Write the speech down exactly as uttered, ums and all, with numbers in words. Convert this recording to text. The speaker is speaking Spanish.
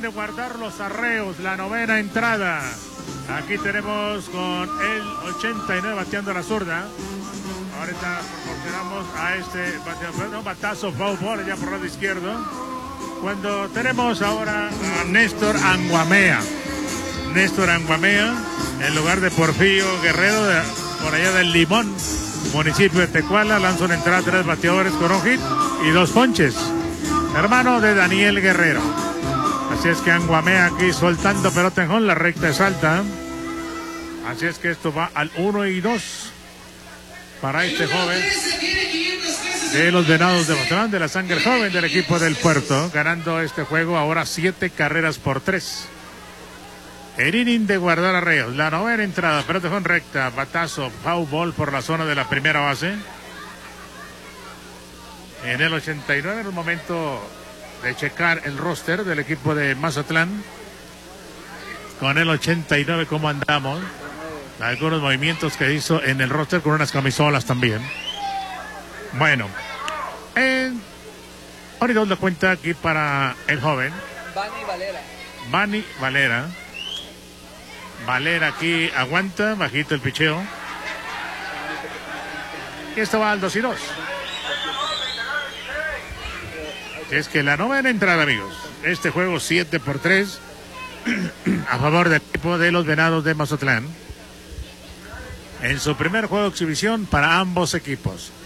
de guardar los arreos, la novena entrada. Aquí tenemos con el ochenta y nueve bateando la zurda. Ahorita proporcionamos a este bateador, no, batazo, foul ball ya por el lado izquierdo. Cuando tenemos ahora a Néstor Anguamea. Néstor Anguamea, en lugar de Porfirio Guerrero, de, por allá del Limón, municipio de Tecuala, lanza una entrada, tres bateadores con un hit y dos ponches. Hermano de Daniel Guerrero. Así es que Anguamea aquí soltando pelota en home, la recta es alta. Así es que esto va al uno y dos para este joven de los Venados de Mazatlán, de la sangre joven del equipo del Puerto, ganando este juego ahora siete carreras por tres. El inning de guardar arreos, la novena entrada, pelota en recta, batazo, foul ball por la zona de la primera base. En el ochenta y nueve, en el momento de checar el roster del equipo de Mazatlán. Con el ochenta y nueve, ¿cómo andamos? Algunos movimientos que hizo en el roster con unas camisolas también. Bueno, en... ahorita os lo cuenta aquí para el joven Bani Valera. Bani Valera. Valera aquí aguanta, bajito el picheo. Y esto va al dos y dos. Es que la novena entrada, amigos. Este juego siete por tres a favor del equipo de los Venados de Mazatlán. En su primer juego de exhibición para ambos equipos.